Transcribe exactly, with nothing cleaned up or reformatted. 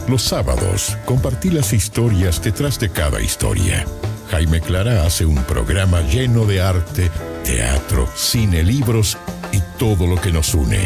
Los sábados, compartí las historias detrás de cada historia. Jaime Clara hace un programa lleno de arte, teatro, cine, libros y todo lo que nos une.